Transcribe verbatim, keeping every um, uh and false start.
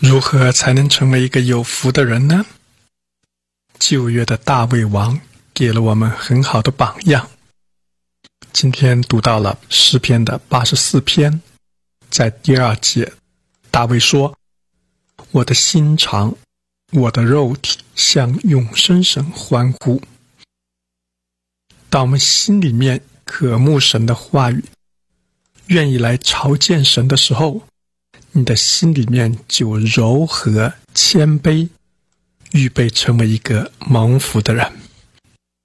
如何才能成为一个有福的人呢？旧约的大卫王给了我们很好的榜样。今天读到了诗篇的八十四篇，在第二节，大卫说：我的心肠，我的肉体向永生神欢呼。当我们心里面渴慕神的话语，愿意来朝见神的时候，你的心里面就柔和谦卑，预备成为一个蒙福的人。